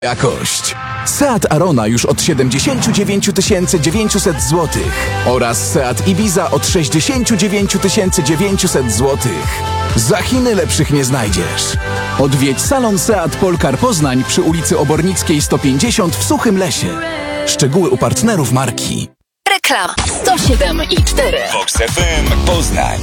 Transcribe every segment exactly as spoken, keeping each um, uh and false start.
Jakość. Seat Arona już od siedemdziesiąt dziewięć tysięcy dziewięćset złotych oraz Seat Ibiza od sześćdziesiąt dziewięć tysięcy dziewięćset złotych. Za Chiny lepszych nie znajdziesz. Odwiedź salon Seat Polkar Poznań przy ulicy Obornickiej sto pięćdziesiąt w Suchym Lesie. Szczegóły u partnerów marki. Reklama sto siedem i cztery. Vox F M Poznań.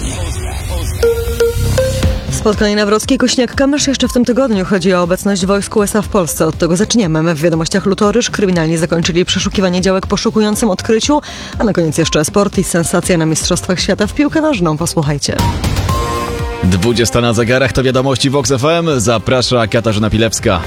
Spotkanie Nawrocki-Kośniak-Kamysz jeszcze w tym tygodniu. Chodzi o obecność wojsk U S A w Polsce. Od tego zaczniemy. W wiadomościach Lutorysz kryminalni zakończyli przeszukiwanie działek po szokującym odkryciu. A na koniec jeszcze sport i sensacja na Mistrzostwach Świata w piłkę nożną. Posłuchajcie. dwudziesta na zegarach to wiadomości Vox F M. Zaprasza Katarzyna Pilewska.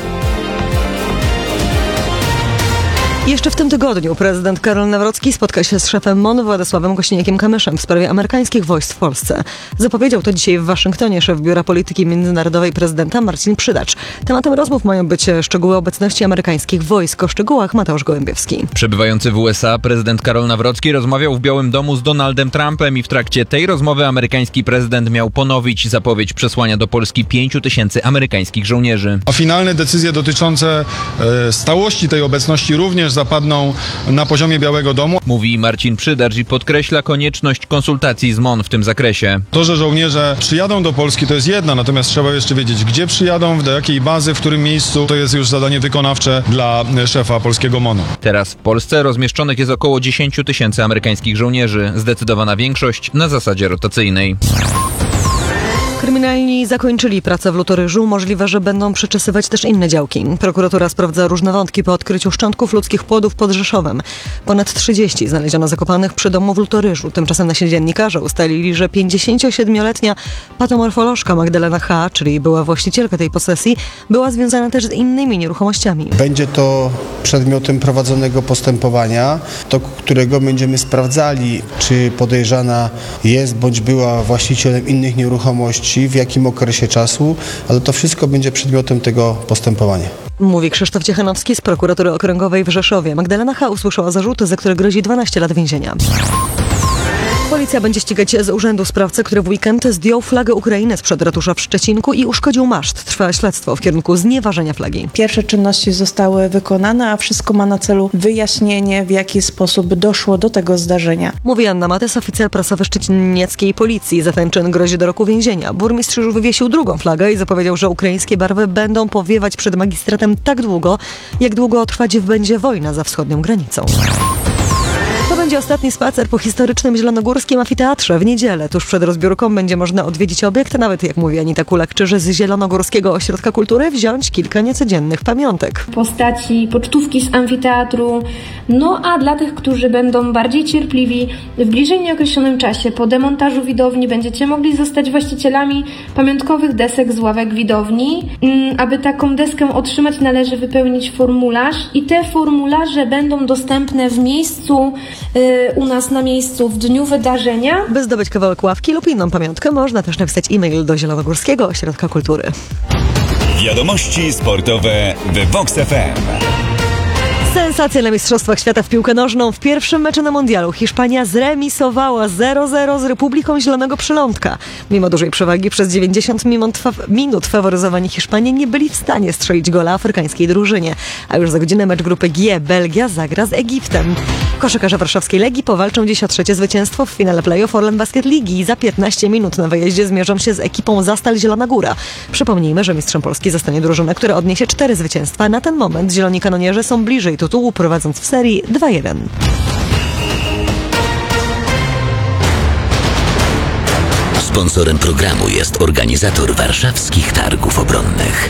Jeszcze w tym tygodniu prezydent Karol Nawrocki spotka się z szefem M O N Władysławem Kośniakiem-Kamyszem w sprawie amerykańskich wojsk w Polsce. Zapowiedział to dzisiaj w Waszyngtonie szef Biura Polityki Międzynarodowej prezydenta Marcin Przydacz. Tematem rozmów mają być szczegóły obecności amerykańskich wojsk. O szczegółach Mateusz Gołębiewski. Przebywający w U S A prezydent Karol Nawrocki rozmawiał w Białym Domu z Donaldem Trumpem i w trakcie tej rozmowy amerykański prezydent miał ponowić zapowiedź przesłania do Polski pięciu tysięcy amerykańskich żołnierzy. A finalne decyzje dotyczące e, stałości tej obecności również zapadną na poziomie Białego Domu. Mówi Marcin Przydacz i podkreśla konieczność konsultacji z M O N w tym zakresie. To, że żołnierze przyjadą do Polski, to jest jedna, natomiast trzeba jeszcze wiedzieć, gdzie przyjadą, do jakiej bazy, w którym miejscu. To jest już zadanie wykonawcze dla szefa polskiego M O N-u. Teraz w Polsce rozmieszczonych jest około dziesięć tysięcy amerykańskich żołnierzy. Zdecydowana większość na zasadzie rotacyjnej. Kryminalni zakończyli pracę w Lutoryżu. Możliwe, że będą przeczesywać też inne działki. Prokuratura sprawdza różne wątki po odkryciu szczątków ludzkich płodów pod Rzeszowem. Ponad trzydzieści znaleziono zakopanych przy domu w Lutoryżu. Tymczasem nasi dziennikarze ustalili, że pięćdziesięciosiedmioletnia patomorfolożka Magdalena H., czyli była właścicielka tej posesji, była związana też z innymi nieruchomościami. Będzie to przedmiotem prowadzonego postępowania, do którego będziemy sprawdzali, czy podejrzana jest bądź była właścicielem innych nieruchomości, w jakim okresie czasu, ale to wszystko będzie przedmiotem tego postępowania. Mówi Krzysztof Ciechanowski z prokuratury okręgowej w Rzeszowie. Magdalena H. usłyszała zarzuty, za które grozi dwanaście lat więzienia. Policja będzie ścigać z urzędu sprawcę, który w weekend zdjął flagę Ukrainy sprzed ratusza w Szczecinku i uszkodził maszt. Trwa śledztwo w kierunku znieważenia flagi. Pierwsze czynności zostały wykonane, a wszystko ma na celu wyjaśnienie, w jaki sposób doszło do tego zdarzenia. Mówi Anna Matys, oficer prasowy szczecinieckiej policji. Za ten czyn grozi do roku więzienia. Burmistrz już wywiesił drugą flagę i zapowiedział, że ukraińskie barwy będą powiewać przed magistratem tak długo, jak długo trwać będzie wojna za wschodnią granicą. To będzie ostatni spacer po historycznym zielonogórskim amfiteatrze. W niedzielę, tuż przed rozbiórką, będzie można odwiedzić obiekt, nawet, jak mówi Anita Kulak-Czyży z Zielonogórskiego Ośrodka Kultury, wziąć kilka niecodziennych pamiątek. Postaci, pocztówki z amfiteatru, no a dla tych, którzy będą bardziej cierpliwi, w bliżej nieokreślonym czasie po demontażu widowni będziecie mogli zostać właścicielami pamiątkowych desek z ławek widowni. Aby taką deskę otrzymać, należy wypełnić formularz i te formularze będą dostępne w miejscu u nas na miejscu w dniu wydarzenia. By zdobyć kawałek ławki lub inną pamiątkę, można też napisać e-mail do Zielonogórskiego Ośrodka Kultury. Wiadomości sportowe w Vox F M. Sensacja na Mistrzostwach Świata w piłkę nożną. W pierwszym meczu na mundialu Hiszpania zremisowała zero zero z Republiką Zielonego Przylądka. Mimo dużej przewagi przez dziewięćdziesiąt minut faworyzowani Hiszpanie nie byli w stanie strzelić gola afrykańskiej drużynie. A już za godzinę mecz grupy G. Belgia zagra z Egiptem. Koszykarze warszawskiej Legii powalczą dziś o trzecie zwycięstwo w finale play-off Orlen Basket Ligi i za piętnaście minut na wyjeździe zmierzą się z ekipą Zastal Zielona Góra. Przypomnijmy, że mistrzem Polski zostanie drużyna, która odniesie cztery zwycięstwa. Na ten moment zieloni kanonierze są bliżej tytułu, prowadząc w serii dwa jeden. Sponsorem programu jest organizator warszawskich targów obronnych.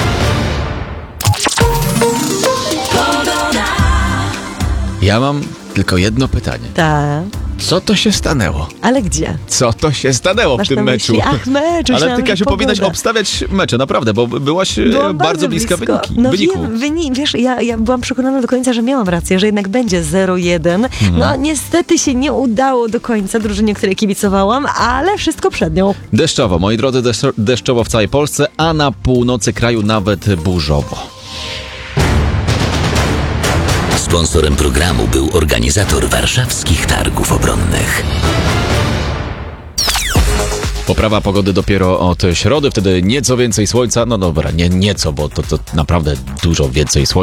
Ja mam tylko jedno pytanie. Tak. Co to się stanęło? Ale gdzie? Co to się stanęło Masz w tym na meczu? myśli, ach, mecz, Ale ty, Kasiu, powinnaś pogoda. obstawiać mecze, naprawdę, bo byłaś Byłam bardzo, bardzo bliska blisko. wyniki, no wyniku. Wiem, wynik, wiesz, ja, ja byłam przekonana do końca, że miałam rację, że jednak będzie zero jeden. Mhm. No niestety się nie udało do końca drużynie, której kibicowałam, ale wszystko przed nią. Deszczowo, moi drodzy, deszcz- deszczowo w całej Polsce, a na północy kraju nawet burzowo. Sponsorem programu był organizator warszawskich targów obronnych. Poprawa pogody dopiero od środy, wtedy nieco więcej słońca. No dobra, nie nieco, bo to, to naprawdę dużo więcej słońca.